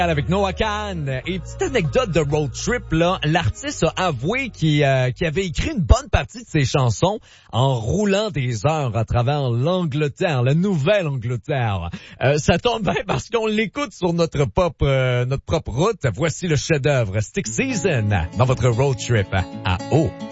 Avec Noah Kahn. Et petite anecdote de road trip, là, l'artiste a avoué qu'il avait écrit une bonne partie de ses chansons en roulant des heures à travers l'Angleterre, la Nouvelle-Angleterre. Ça tombe bien parce qu'on l'écoute sur notre propre route. Voici le chef-d'œuvre Stick Season dans votre road trip à O.